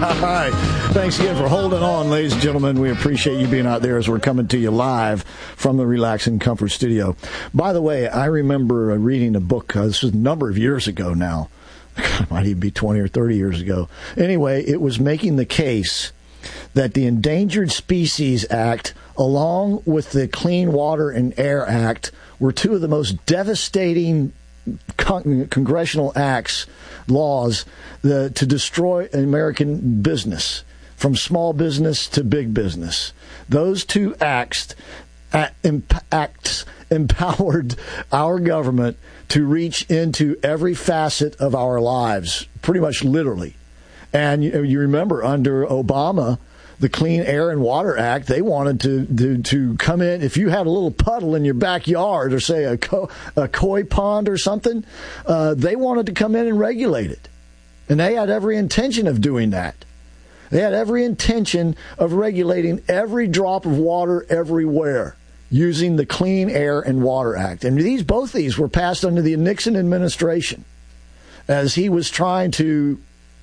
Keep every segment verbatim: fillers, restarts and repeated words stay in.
All right. Thanks again for holding on, ladies and gentlemen. We appreciate you being out there as we're coming to you live from the Relax and Comfort Studio. By the way, I remember reading a book. Uh, this was a number of years ago now. It might even be twenty or thirty years ago. Anyway, it was making the case that the Endangered Species Act, along with the Clean Water and Air Act, were two of the most devastating con- congressional acts, laws, the, to destroy American business, from small business to big business. Those two acts, uh, imp- acts empowered our government to reach into every facet of our lives, pretty much literally. And you, you remember under Obama, the Clean Air and Water Act, they wanted to, to, to come in. If you had a little puddle in your backyard or, say, a, co- a koi pond or something, uh, they wanted to come in and regulate it. And they had every intention of doing that. They had every intention of regulating every drop of water everywhere using the Clean Air and Water Act. And these, both these were passed under the Nixon administration as he was trying to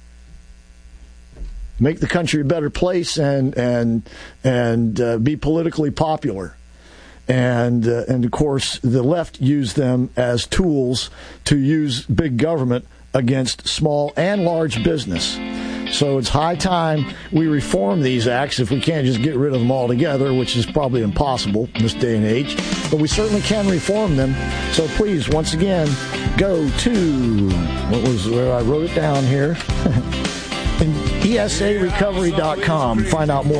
make the country a better place and and and uh, be politically popular. And, uh, and, of course, the left used them as tools to use big government against small and large business. So it's high time we reform these acts if we can't just get rid of them altogether, which is probably impossible in this day and age. But we certainly can reform them. So please, once again, go to, what was where I wrote it down here, E S A recovery dot com. Find out more.